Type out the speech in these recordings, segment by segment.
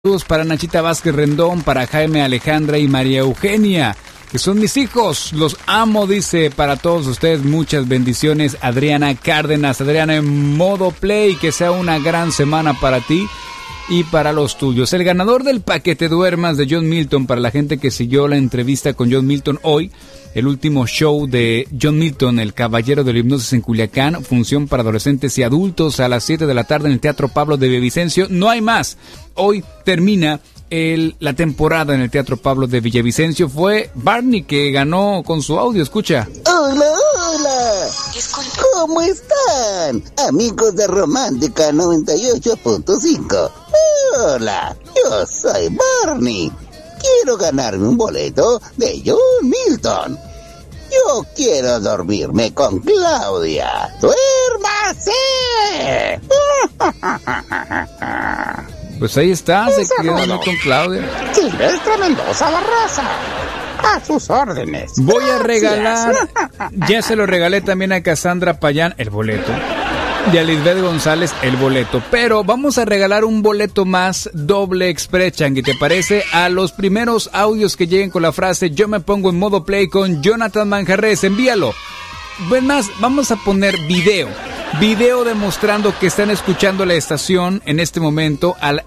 Saludos para Nachita Vázquez Rendón, para Jaime Alejandra y María Eugenia, que son mis hijos, los amo, dice, para todos ustedes, muchas bendiciones. Adriana Cárdenas, Adriana en modo play, que sea una gran semana para ti y para los tuyos. El ganador del paquete Duermas de John Milton, para la gente que siguió la entrevista con John Milton hoy, el último show de John Milton, el Caballero de la Hipnosis en Culiacán, función para adolescentes y adultos a las 7 de la tarde en el Teatro Pablo de Villavicencio. No hay más. Hoy termina la temporada en el Teatro Pablo de Villavicencio. Fue Barney que ganó con su audio, escucha. Hola, hola. ¿Cómo están? Amigos de Romántica 98.5. Hola, yo soy Barney. Quiero ganarme un boleto de John Milton. Yo quiero dormirme con Claudia. ¡Duérmase! Pues ahí está, se quedó con Claudia. Silvestre Mendoza Barraza. A sus órdenes. Voy a regalar, ya se lo regalé también a Cassandra Payán, el boleto. Y a Lisbeth González, el boleto. Pero vamos a regalar un boleto más doble express, Changi, ¿te parece? A los primeros audios que lleguen con la frase "yo me pongo en modo play" con Jonathan Manjarres, envíalo. Pues más, vamos a poner video demostrando que están escuchando la estación en este momento al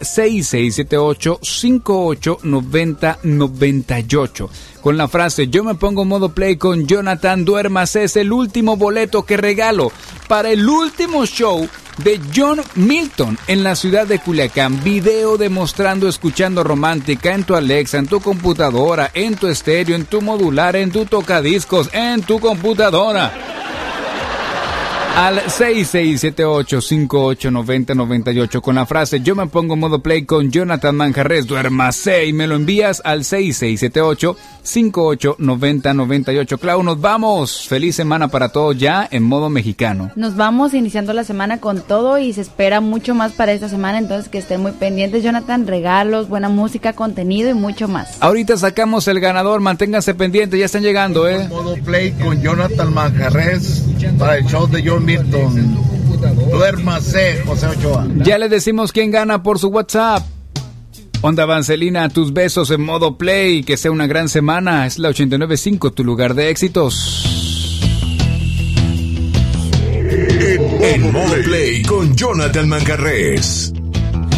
6678-589098 con la frase "yo me pongo en modo play con Jonathan Duermas". Es el último boleto que regalo para el último show de John Milton en la ciudad de Culiacán. Video demostrando escuchando Romántica en tu Alexa, en tu computadora, en tu estéreo, en tu modular, en tu tocadiscos, en tu computadora. Al 6678-589098 con la frase "yo me pongo en modo play con Jonathan Manjarres, duérmase", y me lo envías al 6678-589098. Clau, nos vamos. Feliz semana para todos ya en modo mexicano. Nos vamos iniciando la semana con todo y se espera mucho más para esta semana, entonces que estén muy pendientes, Jonathan. Regalos, buena música, contenido y mucho más. Ahorita sacamos el ganador, manténganse pendientes, ya están llegando, Modo play con Jonathan Manjarres para el show de John Milton. Duérmase, José Ochoa. Ya les decimos quién gana por su WhatsApp. Onda Vancelina, tus besos en modo play. Que sea una gran semana. Es la 89.5, tu lugar de éxitos. En modo play con Jonathan Manjarres.